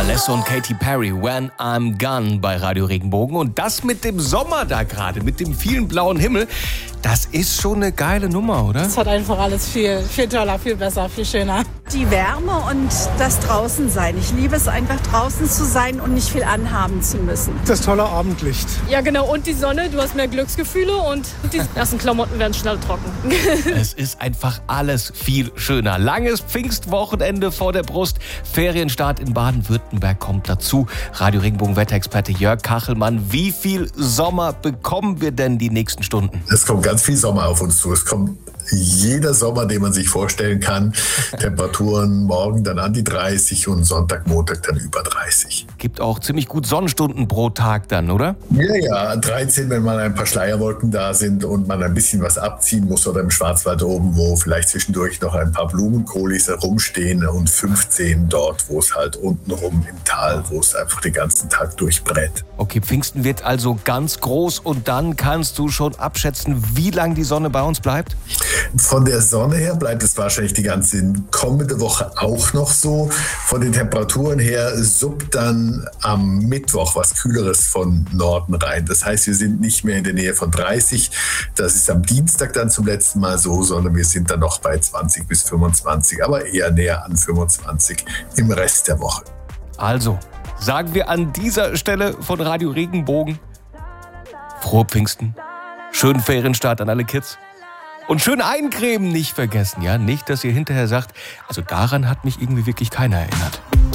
Alesso und Katy Perry, When I'm Gone bei Radio Regenbogen. Und das mit dem Sommer da gerade, mit dem vielen blauen Himmel, das ist schon eine geile Nummer, oder? Es hat einfach alles viel toller, viel besser, viel schöner. Die Wärme und das Draußensein. Ich liebe es einfach, draußen zu sein und nicht viel anhaben zu müssen. Das tolle Abendlicht. Ja, genau. Und die Sonne, du hast mehr Glücksgefühle und die ersten Klamotten werden schnell trocken. Es ist einfach alles viel schöner. Langes Pfingstwochenende vor der Brust. Ferienstart in Baden-Württemberg kommt dazu. Radio Regenbogen Wetterexperte Jörg Kachelmann. Wie viel Sommer bekommen wir denn die nächsten Stunden? Es kommt ganz viel Sommer auf uns zu. Es kommt jeder Sommer, den man sich vorstellen kann. Temperaturen morgen dann an die 30 und Sonntag, Montag dann über 30. Gibt auch ziemlich gut Sonnenstunden pro Tag dann, oder? Ja, 13, wenn mal ein paar Schleierwolken da sind und man ein bisschen was abziehen muss oder im Schwarzwald oben, wo vielleicht zwischendurch noch ein paar Blumenkohlis herumstehen und 15 dort, wo es halt untenrum im Tal, wo es einfach den ganzen Tag durchbrät. Okay, Pfingsten wird also ganz groß und dann kannst du schon abschätzen, wie lange die Sonne bei uns bleibt? Von der Sonne her bleibt es wahrscheinlich die ganze kommende Woche auch noch so. Von den Temperaturen her suppt dann am Mittwoch was Kühleres von Norden rein. Das heißt, wir sind nicht mehr in der Nähe von 30. Das ist am Dienstag dann zum letzten Mal so, sondern wir sind dann noch bei 20 bis 25, aber eher näher an 25 im Rest der Woche. Also, sagen wir an dieser Stelle von Radio Regenbogen frohe Pfingsten, schönen Ferienstart an alle Kids. Und schön eincremen nicht vergessen, ja? Nicht, dass ihr hinterher sagt, also daran hat mich irgendwie wirklich keiner erinnert.